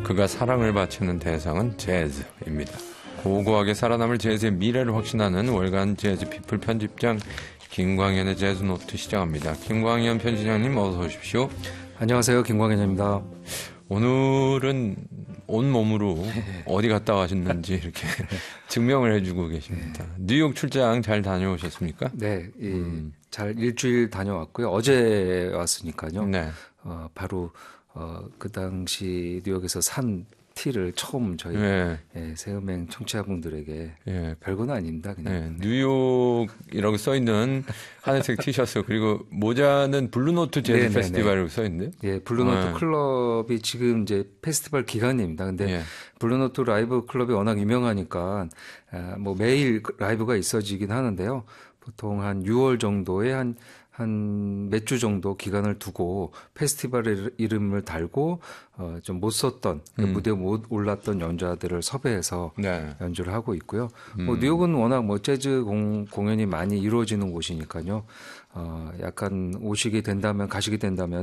그가 사랑을 바치는 대상은 재즈입니다. 고고하게 살아남을 재즈의 미래를 확신하는 월간 재즈 피플 편집장 김광현의 재즈노트 시작합니다. 김광현 편집장님 어서 오십시오. 안녕하세요. 김광현입니다. 오늘은 온몸으로 어디 갔다 와셨는지 이렇게 증명을 해주고 계십니다. 뉴욕 출장 잘 다녀오셨습니까? 네, 잘 일주일 다녀왔고요. 어제 왔으니까요. 네. 바로 그 당시 뉴욕에서 산 티를 처음 저희 새음행 청취자분들에게 별건 아닙니다. 그냥 뉴욕이라고 써있는 하늘색 티셔츠 그리고 모자는 블루노트 재즈 페스티벌이라고 써있는데요. 예, 블루노트 클럽이 지금 이제 페스티벌 기간입니다. 근데 블루노트 라이브 클럽이 워낙 유명하니까 뭐 매일 라이브가 있어지긴 하는데요. 보통 한 6월 정도에 한 몇 주 정도 기간을 두고 페스티벌 이름을 달고 좀 못 썼던 무대에 못 올랐던 연주자들을 섭외해서 연주를 하고 있고요. 뭐 뉴욕은 워낙 뭐 재즈 공연이 많이 이루어지는 곳이니까요. 약간 가시게 된다면